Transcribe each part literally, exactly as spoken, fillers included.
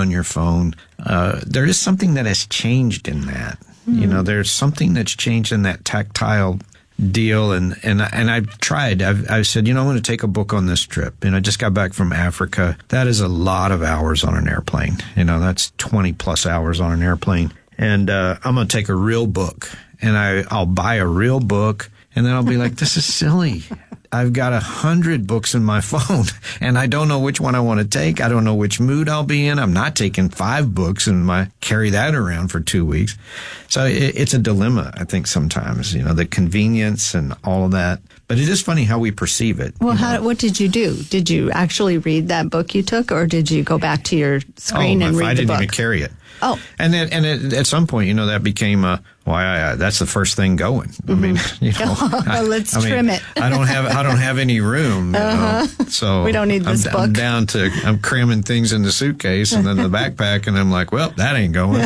on your phone. Uh, there is something that has changed in that. Mm-hmm. You know, there's something that's changed in that tactile deal. And, and, and I've tried. I've, I've said, you know, I'm going to take a book on this trip. And I just got back from Africa. That is a lot of hours on an airplane. You know, that's twenty plus hours on an airplane. And uh, I'm going to take a real book. And I, I'll buy a real book. And then I'll be like, this is silly. I've got a hundred books in my phone, and I don't know which one I want to take. I don't know which mood I'll be in. I'm not taking five books and my carry that around for two weeks. So it, it's a dilemma, I think, sometimes, you know, the convenience and all of that. But it is funny how we perceive it. Well, how, what did you do? Did you actually read that book you took, or did you go back to your screen oh, and read I the book? I didn't even carry it. Oh. And then, and it, at some point, you know, that became a, why well, I, that's the first thing going. Mm-hmm. I mean, you know, I, let's I mean, trim it. I don't have, I don't have any room. You uh-huh. know? So we don't need this I'm, book. I'm down to, I'm cramming things in the suitcase and then the backpack, and I'm like, well, that ain't going.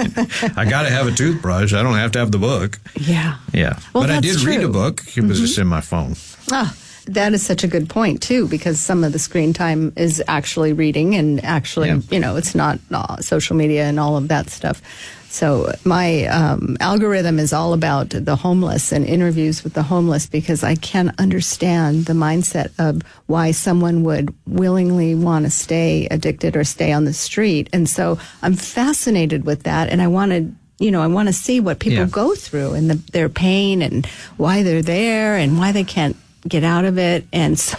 I got to have a toothbrush. I don't have to have the book. Yeah. Yeah. Well, but I did true. read a book. It was mm-hmm. just in my phone. Ah. That is such a good point, too, because some of the screen time is actually reading and actually, yeah. you know, it's not uh, social media and all of that stuff. So my um, algorithm is all about the homeless and interviews with the homeless, because I can understand the mindset of why someone would willingly want to stay addicted or stay on the street. And so I'm fascinated with that, and I want to You know, I want to see what people yeah. go through and the, their pain and why they're there and why they can't get out of it. And so,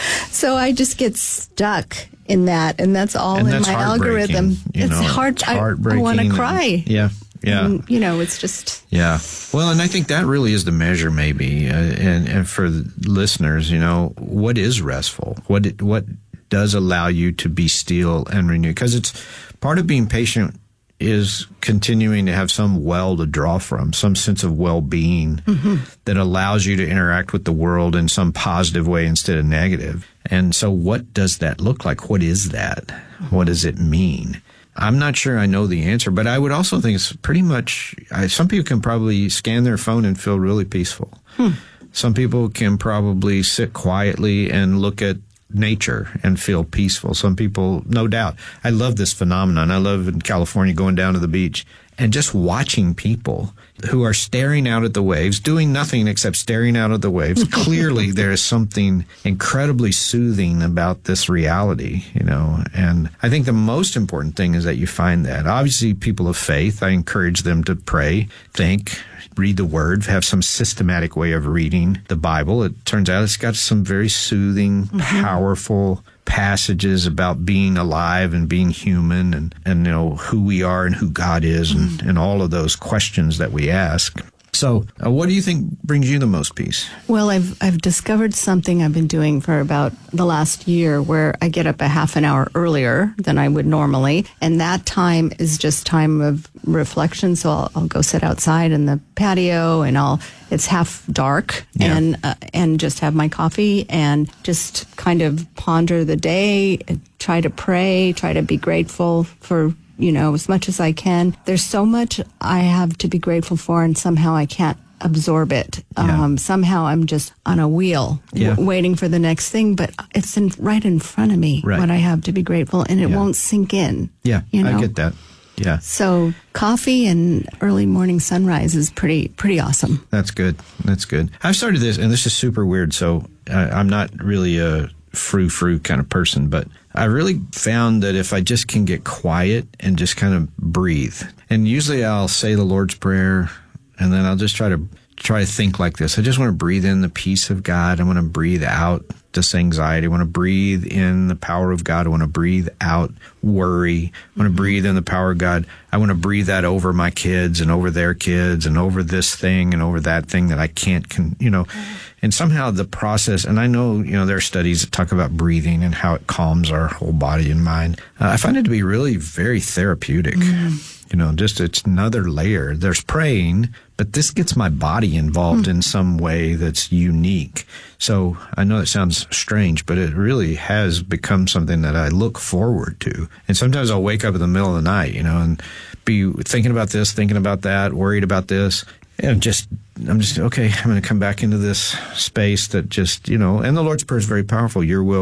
so I just get stuck in that, and that's all and in that's my algorithm. You it's know, hard. it's heartbreaking. I, I want to cry. And, yeah. Yeah. And, you know, it's just. Yeah. Well, and I think that really is the measure, maybe. Uh, and, and for listeners, you know, what is restful? What, it, what does allow you to be still and renewed? Because it's part of being patient is continuing to have some well to draw from, some sense of well-being mm-hmm. that allows you to interact with the world in some positive way instead of negative. And so what does that look like? What is that? What does it mean? I'm not sure I know the answer, but I would also think it's pretty much, I, some people can probably scan their phone and feel really peaceful. Hmm. Some people can probably sit quietly and look at nature and feel peaceful. Some people, no doubt. I love this phenomenon. I love in California going down to the beach and just watching people who are staring out at the waves, doing nothing except staring out at the waves. Clearly, there is something incredibly soothing about this reality, you know. And I think the most important thing is that you find that. Obviously, people of faith, I encourage them to pray, think, read the Word, have some systematic way of reading the Bible. It turns out it's got some very soothing, mm-hmm. powerful passages about being alive and being human and, and you know, who we are and who God is and, and all of those questions that we ask. So uh, what do you think brings you the most peace? Well, I've I've discovered something I've been doing for about the last year where I get up a half an hour earlier than I would normally. And that time is just time of reflection. So I'll, I'll go sit outside in the patio and I'll, it's half dark yeah. and, uh, and just have my coffee and just kind of ponder the day, try to pray, try to be grateful for, you know, as much as I can. There's so much I have to be grateful for, and somehow I can't absorb it. Yeah. Um, somehow I'm just on a wheel yeah. w- waiting for the next thing, but it's in, right in front of me right. what I have to be grateful, and it yeah. won't sink in. Yeah, you know? I get that. Yeah. So coffee and early morning sunrise is pretty pretty awesome. That's good. That's good. I've started this, and this is super weird, so I, I'm not really a frou-frou kind of person, but I really found that if I just can get quiet and just kind of breathe, and usually I'll say the Lord's Prayer, and then I'll just try to try to think like this. I just want to breathe in the peace of God. I want to breathe out this anxiety. I want to breathe in the power of God. I want to breathe out worry. I want to breathe in the power of God. I want to breathe that over my kids and over their kids and over this thing and over that thing that I can't, con- you know, and somehow the process, and I know, you know, there are studies that talk about breathing and how it calms our whole body and mind. Uh, I find it to be really very therapeutic. Mm. You know, just it's another layer. There's praying, but this gets my body involved mm. in some way that's unique. So I know it sounds strange, but it really has become something that I look forward to. And sometimes I'll wake up in the middle of the night, you know, and be thinking about this, thinking about that, worried about this. And just, I'm just, okay, I'm going to come back into this space that just, you know, and the Lord's Prayer is very powerful. Your will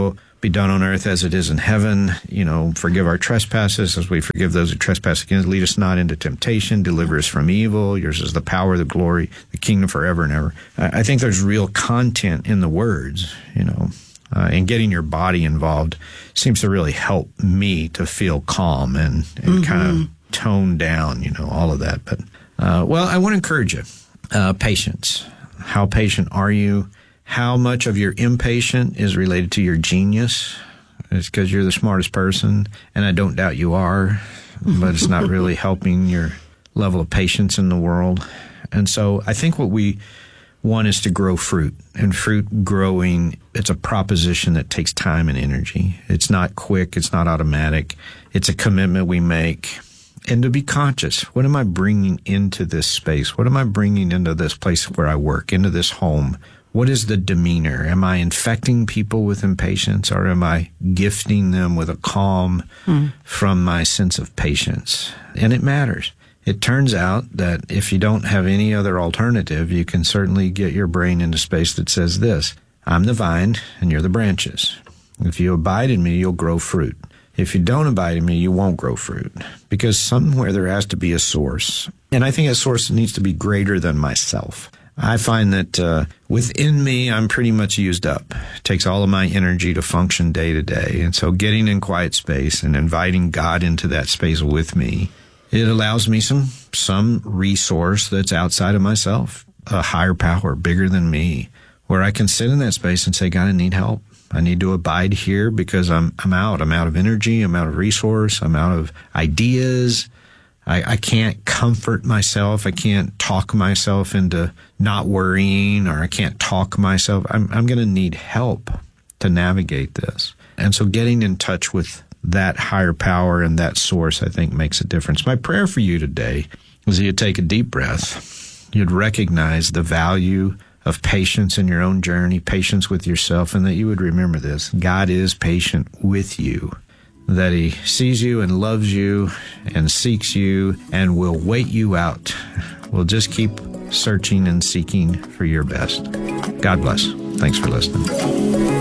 be done on earth as it is in heaven. You know, forgive our trespasses as we forgive those who trespass against us. Lead us not into temptation. Deliver us from evil. Yours is the power, the glory, the kingdom forever and ever. I think there's real content in the words, you know, uh, and getting your body involved seems to really help me to feel calm and, and mm-hmm. kind of tone down, you know, all of that. But, uh, well, I want to encourage you. Uh, patience. How patient are you? How much of your impatient is related to your genius? It's because you're the smartest person, and I don't doubt you are, but it's not really helping your level of patience in the world. And so I think what we want is to grow fruit, and fruit growing, it's a proposition that takes time and energy. It's not quick. It's not automatic. It's a commitment we make. And to be conscious, what am I bringing into this space? What am I bringing into this place where I work, into this home? What is the demeanor? Am I infecting people with impatience, or am I gifting them with a calm hmm. from my sense of patience? And it matters. It turns out that if you don't have any other alternative, you can certainly get your brain into space that says this: I'm the vine and you're the branches. If you abide in me, you'll grow fruit. If you don't abide in me, you won't grow fruit, because somewhere there has to be a source. And I think a source needs to be greater than myself. I find that uh, within me, I'm pretty much used up. It takes all of my energy to function day to day. And so getting in quiet space and inviting God into that space with me, it allows me some some resource that's outside of myself, a higher power, bigger than me, where I can sit in that space and say, God, I need help. I need to abide here because I'm I'm out. I'm out of energy. I'm out of resource. I'm out of ideas. I, I can't comfort myself. I can't talk myself into not worrying, or I can't talk myself. I'm, I'm going to need help to navigate this. And so getting in touch with that higher power and that source, I think, makes a difference. My prayer for you today is that you take a deep breath. You'd recognize the value of patience in your own journey, patience with yourself, and that you would remember this: God is patient with you, that he sees you and loves you and seeks you and will wait you out. We'll just keep searching and seeking for your best. God bless. Thanks for listening.